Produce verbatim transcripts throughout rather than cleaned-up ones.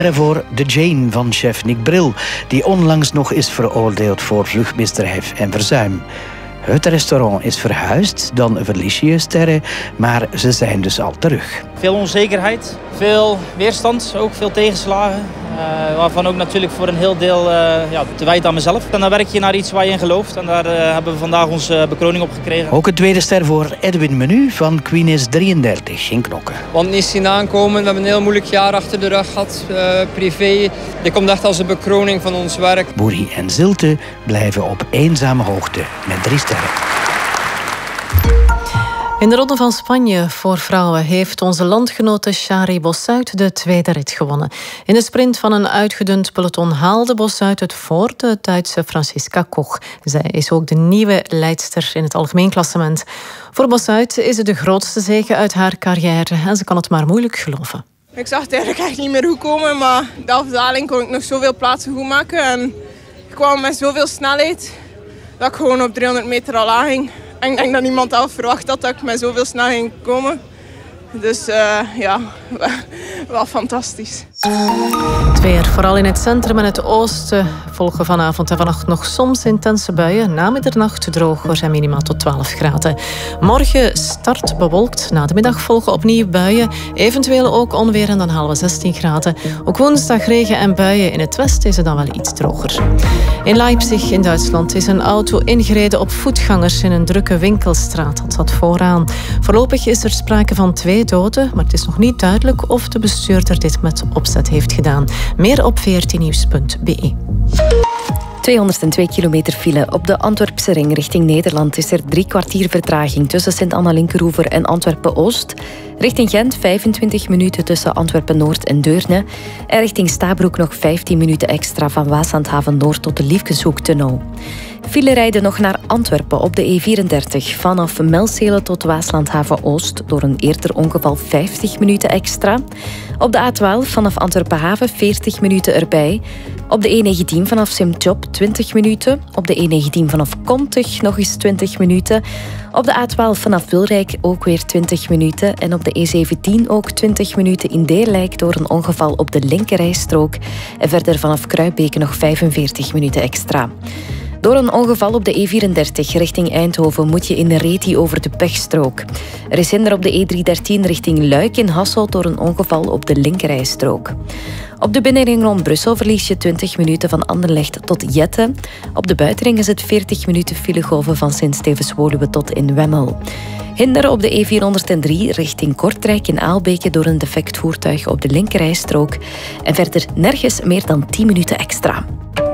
Voor de Jane van chef Nick Bril, die onlangs nog is veroordeeld voor vluchtmisdrijf en verzuim. Het restaurant is verhuisd, dan verlies je je sterren, maar ze zijn dus al terug. Veel onzekerheid, veel weerstand, ook veel tegenslagen. Uh, waarvan ook natuurlijk voor een heel deel uh, ja, te wijten aan mezelf. En dan werk je naar iets waar je in gelooft. En daar uh, hebben we vandaag onze bekroning op gekregen. Ook een tweede ster voor Edwin Menu van Queen's drieëndertig in Knokke. Want niet zien aankomen. We hebben een heel moeilijk jaar achter de rug gehad, uh, privé. Dit komt echt als een bekroning van ons werk. Boerie en Zilte blijven op eenzame hoogte met drie sterren. In de Ronde van Spanje voor vrouwen heeft onze landgenote Shari Bossuit de tweede rit gewonnen. In de sprint van een uitgedund peloton haalde Bossuit het voor de Duitse Franziska Koch. Zij is ook de nieuwe leidster in het algemeen klassement. Voor Bossuit is het de grootste zege uit haar carrière en ze kan het maar moeilijk geloven. Ik zag het eigenlijk echt niet meer goed komen, maar de afdaling kon ik nog zoveel plaatsen goed maken. En ik kwam met zoveel snelheid dat ik gewoon op driehonderd meter al aanging. En ik denk dat niemand al verwacht had dat ik met zoveel snel ging komen. Dus uh, ja, wel fantastisch. Het weer, vooral in het centrum en het oosten, volgen vanavond en vannacht nog soms intense buien. Na middernacht droger en minimaal tot twaalf graden. Morgen start bewolkt, na de middag volgen opnieuw buien. Eventueel ook onweer en dan halen we zestien graden. Ook woensdag regen en buien. In het westen is het dan wel iets droger. In Leipzig in Duitsland is een auto ingereden op voetgangers in een drukke winkelstraat. Dat zat vooraan. Voorlopig is er sprake van twee doden, maar het is nog niet duidelijk of de bestuurder dit met opzet heeft gedaan. Meer op veertien nieuws punt b e. tweehonderdtwee kilometer file. Op de Antwerpse ring richting Nederland is er drie kwartier vertraging tussen Sint-Anna-Linkeroever en Antwerpen-Oost. Richting Gent vijfentwintig minuten tussen Antwerpen-Noord en Deurne. En richting Stabroek nog vijftien minuten extra van Waaslandhaven-Noord tot de Liefkenshoektunnel. File rijden nog naar Antwerpen op de E vierendertig vanaf Melzele tot Waaslandhaven-Oost door een eerder ongeval vijftig minuten extra. Op de A twaalf vanaf Antwerpen-Haven veertig minuten erbij. Op de E negentien vanaf Sint-Job twintig minuten. Op de E negentien vanaf Kontig nog eens twintig minuten. Op de A twaalf vanaf Wilrijk ook weer twintig minuten. En op de E zeventien ook twintig minuten in Deerlijk door een ongeval op de linkerrijstrook. En verder vanaf Kruibeke nog vijfenveertig minuten extra. Door een ongeval op de E vierendertig richting Eindhoven moet je in Reti over de pechstrook. Er is hinder op de E driehonderddertien richting Luik in Hasselt door een ongeval op de linkerrijstrook. Op de binnenring rond Brussel verlies je twintig minuten van Anderlecht tot Jette. Op de buitenring is het veertig minuten filegolven van Sint-Stevens-Woluwe tot in Wemmel. Hinder op de E vierhonderddrie richting Kortrijk in Aalbeke door een defect voertuig op de linkerrijstrook. En verder nergens meer dan tien minuten extra.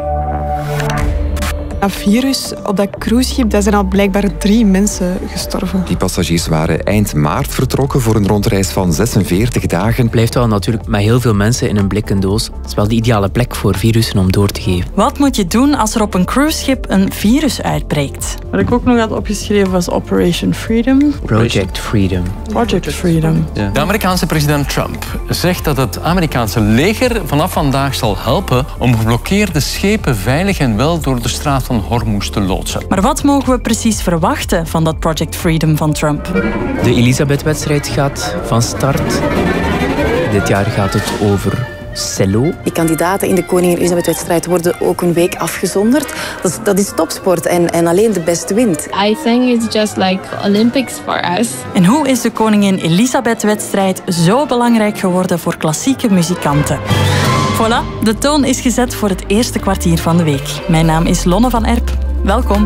Dat virus op dat cruiseschip, daar zijn al blijkbaar drie mensen gestorven. Die passagiers waren eind maart vertrokken voor een rondreis van zesenveertig dagen. Het blijft wel natuurlijk met heel veel mensen in een blikken doos. Het is wel de ideale plek voor virussen om door te geven. Wat moet je doen als er op een cruiseschip een virus uitbreekt? Wat ik ook nog had opgeschreven was Operation Freedom. Project Freedom. Project Freedom. Ja. De Amerikaanse president Trump zegt dat het Amerikaanse leger vanaf vandaag zal helpen om geblokkeerde schepen veilig en wel door de straat van Hormuz te loodsen. Maar wat mogen we precies verwachten van dat Project Freedom van Trump? De Elisabeth-wedstrijd gaat van start. Dit jaar gaat het over cello. Die kandidaten in de Koningin Elisabeth-wedstrijd worden ook een week afgezonderd. Dat is, dat is topsport en, en alleen de beste wint. I think it's just like Olympics for us. En hoe is de Koningin Elisabeth-wedstrijd zo belangrijk geworden voor klassieke muzikanten? Voilà, de toon is gezet voor het eerste kwartier van de week. Mijn naam is Lonne van Erp. Welkom.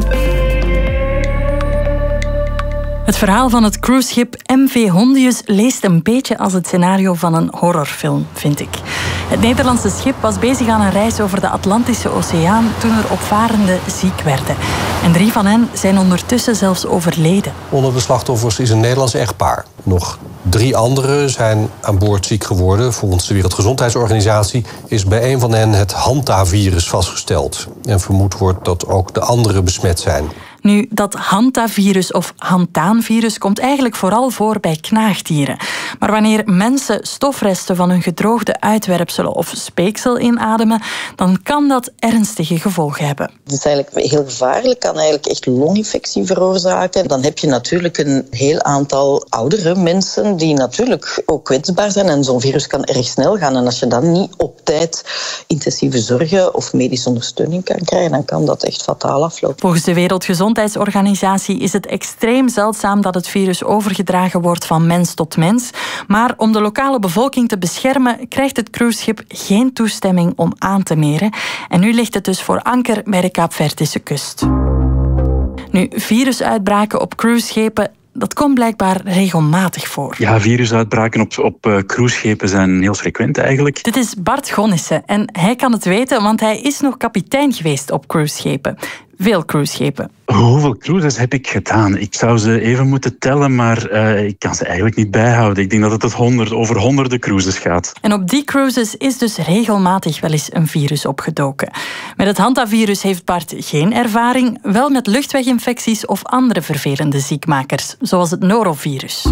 Het verhaal van het cruiseschip M V Hondius leest een beetje als het scenario van een horrorfilm, vind ik. Het Nederlandse schip was bezig aan een reis over de Atlantische Oceaan toen er opvarenden ziek werden. En drie van hen zijn ondertussen zelfs overleden. Onder de slachtoffers is een Nederlands echtpaar. Nog drie anderen zijn aan boord ziek geworden. Volgens de Wereldgezondheidsorganisatie is bij een van hen het Hanta-virus vastgesteld. En vermoed wordt dat ook de anderen besmet zijn. Nu, dat hantavirus of hantaanvirus komt eigenlijk vooral voor bij knaagdieren. Maar wanneer mensen stofresten van hun gedroogde uitwerpselen of speeksel inademen, dan kan dat ernstige gevolgen hebben. Het is eigenlijk heel gevaarlijk, kan eigenlijk echt longinfectie veroorzaken. Dan heb je natuurlijk een heel aantal oudere mensen die natuurlijk ook kwetsbaar zijn en zo'n virus kan erg snel gaan. En als je dan niet op tijd intensieve zorgen of medische ondersteuning kan krijgen, dan kan dat echt fataal aflopen. Volgens de Wereldgezondheidsorganisatie is het extreem zeldzaam dat het virus overgedragen wordt van mens tot mens. Maar om de lokale bevolking te beschermen, krijgt het cruiseschip geen toestemming om aan te meren. En nu ligt het dus voor anker bij de Kaapverdische kust. Nu, virusuitbraken op cruiseschepen, dat komt blijkbaar regelmatig voor. Ja, virusuitbraken op, op uh, cruiseschepen zijn heel frequent eigenlijk. Dit is Bart Gonnissen en hij kan het weten, want hij is nog kapitein geweest op cruiseschepen. Veel cruiseschepen. Hoeveel cruises heb ik gedaan? Ik zou ze even moeten tellen, maar uh, ik kan ze eigenlijk niet bijhouden. Ik denk dat het het honderd, over honderden cruises gaat. En op die cruises is dus regelmatig wel eens een virus opgedoken. Met het hantavirus heeft Bart geen ervaring, wel met luchtweginfecties of andere vervelende ziekmakers, zoals het norovirus.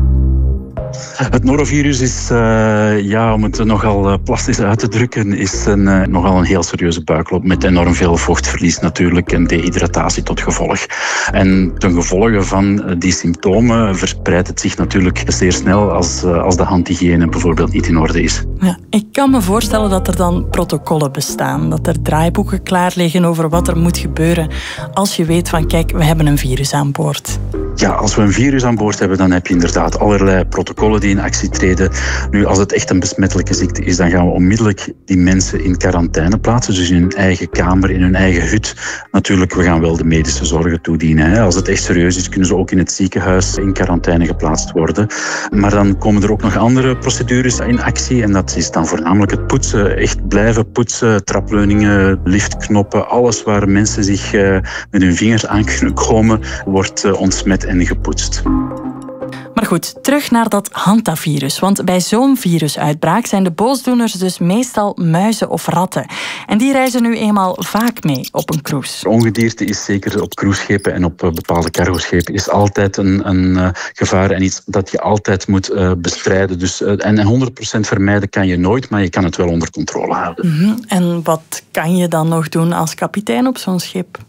Het norovirus is, uh, ja, om het nogal uh, plastisch uit te drukken, is een, uh, nogal een heel serieuze buikloop met enorm veel vochtverlies natuurlijk en dehydratatie tot gevolg. En ten gevolge van die symptomen verspreidt het zich natuurlijk zeer snel als, uh, als de handhygiëne bijvoorbeeld niet in orde is. Ja, ik kan me voorstellen dat er dan protocollen bestaan, dat er draaiboeken klaar liggen over wat er moet gebeuren als je weet van kijk, we hebben een virus aan boord. Ja, als we een virus aan boord hebben, dan heb je inderdaad allerlei protocollen die in actie treden. Nu, als het echt een besmettelijke ziekte is, dan gaan we onmiddellijk die mensen in quarantaine plaatsen. Dus in hun eigen kamer, in hun eigen hut. Natuurlijk, we gaan wel de medische zorgen toedienen. Hè. Als het echt serieus is, kunnen ze ook in het ziekenhuis in quarantaine geplaatst worden. Maar dan komen er ook nog andere procedures in actie. En dat is dan voornamelijk het poetsen. Echt blijven poetsen, trapleuningen, liftknoppen. Alles waar mensen zich uh, met hun vingers aan kunnen komen, wordt uh, ontsmet en gepoetst. Maar goed, terug naar dat hantavirus. Want bij zo'n virusuitbraak zijn de boosdoeners dus meestal muizen of ratten. En die reizen nu eenmaal vaak mee op een cruise. Ongedierte is zeker op cruiseschepen en op bepaalde cargoschepen is altijd een, een uh, gevaar en iets dat je altijd moet uh, bestrijden. Dus, uh, en honderd procent vermijden kan je nooit, maar je kan het wel onder controle houden. Mm-hmm. En wat kan je dan nog doen als kapitein op zo'n schip?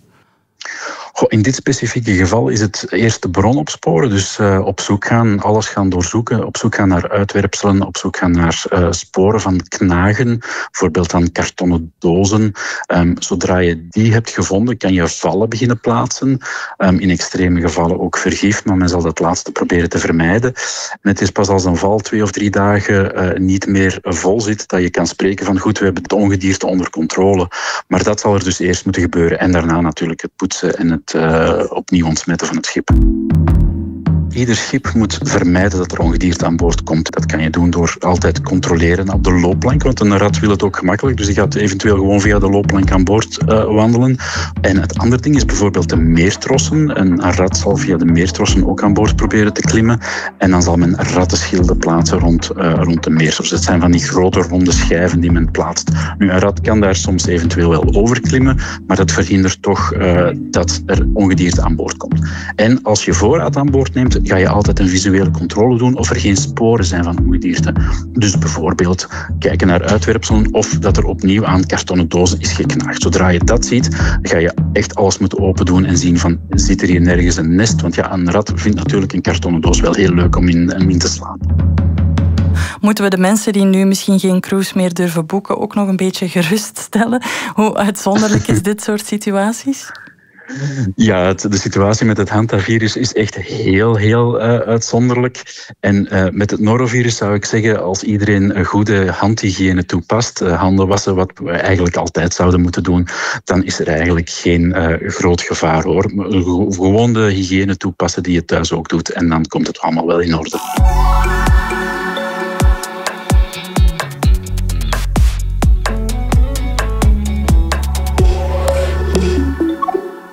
In dit specifieke geval is het eerst de bron opsporen. Dus uh, op zoek gaan, alles gaan doorzoeken. Op zoek gaan naar uitwerpselen. Op zoek gaan naar uh, sporen van knagen. Bijvoorbeeld aan kartonnen dozen. Um, zodra je die hebt gevonden, kan je vallen beginnen plaatsen. Um, in extreme gevallen ook vergif. Maar men zal dat laatste proberen te vermijden. En het is pas als een val twee of drie dagen uh, niet meer vol zit, dat je kan spreken van goed, we hebben het ongedierte onder controle. Maar dat zal er dus eerst moeten gebeuren. En daarna natuurlijk het poetsen en het Uh, opnieuw ontsmetten van het schip. Ieder schip moet vermijden dat er ongedierte aan boord komt. Dat kan je doen door altijd controleren op de loopplank, want een rat wil het ook gemakkelijk, dus die gaat eventueel gewoon via de loopplank aan boord uh, wandelen. En het andere ding is bijvoorbeeld de meertrossen. Een rat zal via de meertrossen ook aan boord proberen te klimmen en dan zal men rattenschilden plaatsen rond, uh, rond de meertrossen. Het zijn van die grote ronde schijven die men plaatst. Nu, een rat kan daar soms eventueel wel overklimmen, maar dat verhindert toch uh, dat er ongedierte aan boord komt. En als je voorraad aan boord neemt, ga je altijd een visuele controle doen of er geen sporen zijn van ongedierte. Dus bijvoorbeeld kijken naar uitwerpselen of dat er opnieuw aan kartonnen dozen is geknaagd. Zodra je dat ziet, ga je echt alles moeten open doen en zien van, zit er hier nergens een nest? Want ja, een rat vindt natuurlijk een kartonnen doos wel heel leuk om in, om in te slapen. Moeten we de mensen die nu misschien geen cruise meer durven boeken ook nog een beetje geruststellen? Hoe uitzonderlijk is dit soort situaties? Ja, het, de situatie met het hantavirus is echt heel, heel uh, uitzonderlijk. En uh, met het norovirus zou ik zeggen, als iedereen een goede handhygiëne toepast, uh, handen wassen, wat we eigenlijk altijd zouden moeten doen, dan is er eigenlijk geen uh, groot gevaar, hoor. Gewoon de hygiëne toepassen die je thuis ook doet en dan komt het allemaal wel in orde.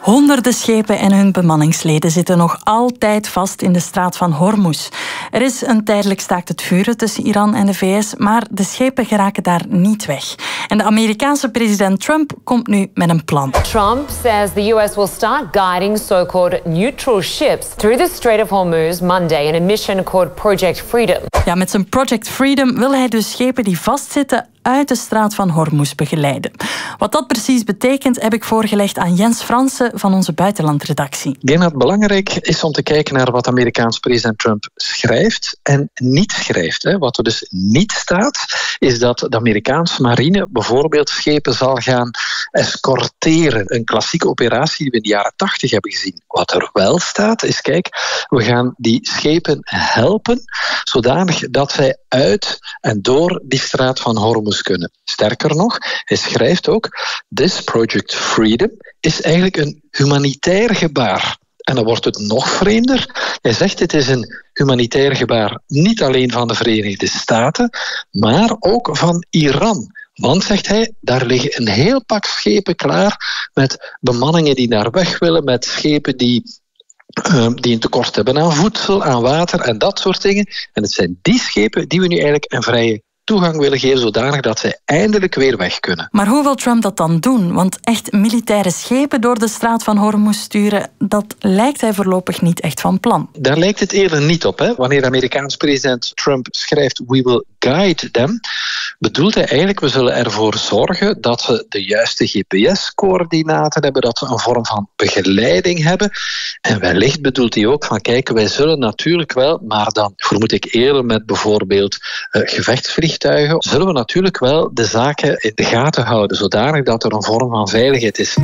Honderden schepen en hun bemanningsleden zitten nog altijd vast in de straat van Hormuz. Er is een tijdelijk staakt het vuren tussen Iran en de V S, maar de schepen geraken daar niet weg. En de Amerikaanse president Trump komt nu met een plan. Trump says the U S will start guiding so-called neutral ships through the Strait of Hormuz Monday in a mission called Project Freedom. Ja, met zijn Project Freedom wil hij dus schepen die vastzitten uit de straat van Hormuz begeleiden. Wat dat precies betekent, heb ik voorgelegd aan Jens Fransen van onze buitenlandredactie. Ik denk dat het belangrijk is om te kijken naar wat Amerikaans president Trump schrijft en niet schrijft. Wat er dus niet staat, is dat de Amerikaanse marine bijvoorbeeld schepen zal gaan escorteren. Een klassieke operatie die we in de jaren tachtig hebben gezien. Wat er wel staat, is kijk, we gaan die schepen helpen zodanig dat zij uit en door die straat van Hormuz kunnen. Sterker nog, hij schrijft ook, this Project Freedom is eigenlijk een humanitair gebaar. En dan wordt het nog vreemder. Hij zegt, het is een humanitair gebaar niet alleen van de Verenigde Staten, maar ook van Iran. Want, zegt hij, daar liggen een heel pak schepen klaar met bemanningen die naar weg willen, met schepen die Uh, die een tekort hebben aan voedsel, aan water en dat soort dingen. En het zijn die schepen die we nu eigenlijk een vrije toegang willen geven, zodanig dat zij eindelijk weer weg kunnen. Maar hoe wil Trump dat dan doen? Want echt militaire schepen door de straat van Hormuz sturen, dat lijkt hij voorlopig niet echt van plan. Daar lijkt het eerder niet op. Hè? Wanneer de Amerikaanse president Trump schrijft we will guide them, bedoelt hij eigenlijk, we zullen ervoor zorgen dat ze de juiste G P S-coördinaten hebben, dat ze een vorm van begeleiding hebben. En wellicht bedoelt hij ook van, kijk, wij zullen natuurlijk wel, maar dan vermoed ik eerder met bijvoorbeeld uh, gevechtsvliegtuigen, zullen we natuurlijk wel de zaken in de gaten houden, zodanig dat er een vorm van veiligheid is.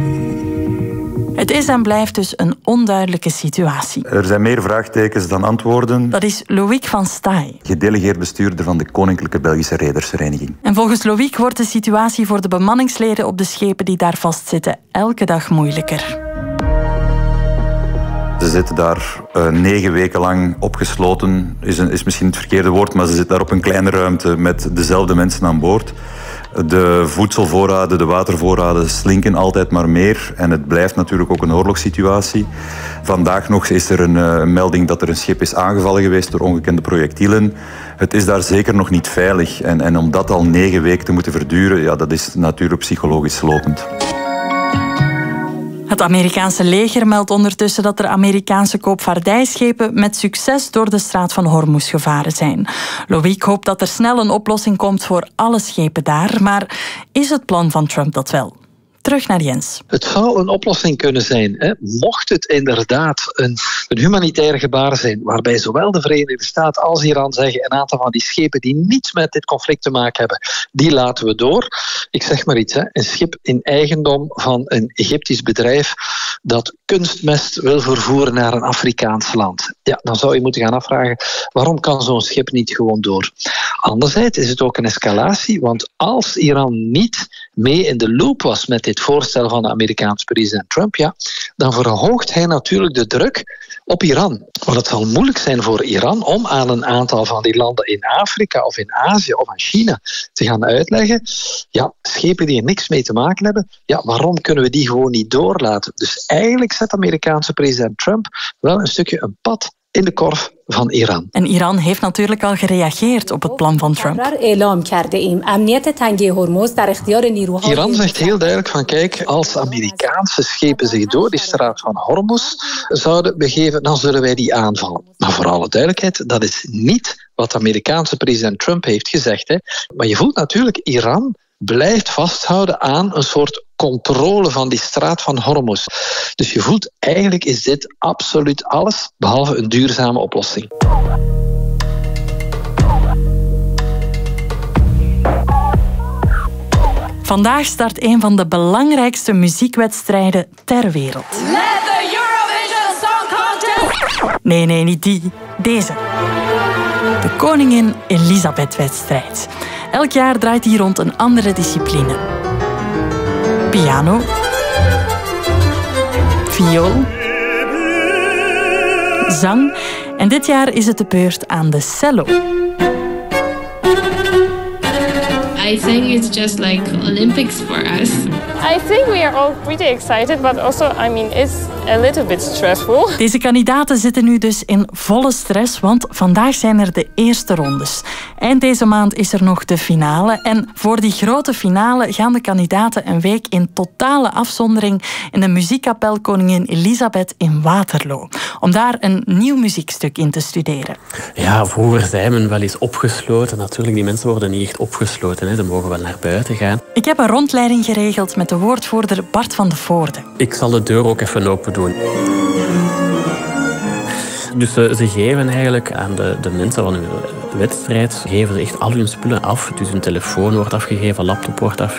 Het is en blijft dus een onduidelijke situatie. Er zijn meer vraagtekens dan antwoorden. Dat is Loïc van Staaij, gedelegeerd bestuurder van de Koninklijke Belgische Redersvereniging. En volgens Loïc wordt de situatie voor de bemanningsleden op de schepen die daar vastzitten elke dag moeilijker. Ze zitten daar uh, negen weken lang opgesloten, is, een, is misschien het verkeerde woord, maar ze zitten daar op een kleine ruimte met dezelfde mensen aan boord. De voedselvoorraden, de watervoorraden slinken altijd maar meer en het blijft natuurlijk ook een oorlogssituatie. Vandaag nog is er een uh, melding dat er een schip is aangevallen geweest door ongekende projectielen. Het is daar zeker nog niet veilig en, en om dat al negen weken te moeten verduren, ja, dat is natuurlijk psychologisch slopend. Het Amerikaanse leger meldt ondertussen dat er Amerikaanse koopvaardijschepen met succes door de straat van Hormuz gevaren zijn. Loïc hoopt dat er snel een oplossing komt voor alle schepen daar, maar is het plan van Trump dat wel? Terug naar Jens. Het zou een oplossing kunnen zijn, hè? Mocht het inderdaad een, een humanitair gebaar zijn, waarbij zowel de Verenigde Staten als Iran zeggen, een aantal van die schepen die niets met dit conflict te maken hebben, die laten we door. Ik zeg maar iets, hè? Een schip in eigendom van een Egyptisch bedrijf dat kunstmest wil vervoeren naar een Afrikaans land. Ja, dan zou je moeten gaan afvragen, waarom kan zo'n schip niet gewoon door? Anderzijds is het ook een escalatie, want als Iran niet mee in de loop was met dit voorstel van de Amerikaanse president Trump, ja, dan verhoogt hij natuurlijk de druk op Iran. Want het zal moeilijk zijn voor Iran om aan een aantal van die landen in Afrika of in Azië of aan China te gaan uitleggen, ja, schepen die er niks mee te maken hebben, ja, waarom kunnen we die gewoon niet doorlaten? Dus eigenlijk zet de Amerikaanse president Trump wel een stukje een pad in de korf van Iran. En Iran heeft natuurlijk al gereageerd op het plan van Trump. Iran zegt heel duidelijk van kijk, als Amerikaanse schepen zich door die straat van Hormuz zouden begeven, dan zullen wij die aanvallen. Maar voor alle duidelijkheid, dat is niet wat de Amerikaanse president Trump heeft gezegd. Hè. Maar je voelt natuurlijk, Iran blijft vasthouden aan een soort controle van die straat van Hormuz. Dus je voelt, eigenlijk is dit absoluut alles behalve een duurzame oplossing. Vandaag start een van de belangrijkste muziekwedstrijden ter wereld. Let the Eurovision Song Contest! Nee, nee, niet die. Deze. De Koningin Elisabeth-wedstrijd. Elk jaar draait die rond een andere discipline. Piano, viool, zang en dit jaar is het de beurt aan de cello. I think it's just like Olympics for us. I think we are all pretty excited, but also, I mean, it's a little bit stressful. Deze kandidaten zitten nu dus in volle stress, want vandaag zijn er de eerste rondes. Eind deze maand is er nog de finale. En voor die grote finale gaan de kandidaten een week in totale afzondering in de muziekkapel Koningin Elisabeth in Waterloo. Om daar een nieuw muziekstuk in te studeren. Ja, vroeger zei men wel eens opgesloten. Natuurlijk, die mensen worden niet echt opgesloten. Hè. Ze mogen wel naar buiten gaan. Ik heb een rondleiding geregeld met de woordvoerder Bart van de Voorde. Ik zal de deur ook even open doen. Dus ze, ze geven eigenlijk aan de, de mensen van hun wedstrijd, geven ze echt al hun spullen af. Dus hun telefoon wordt afgegeven, laptop wordt afgegeven.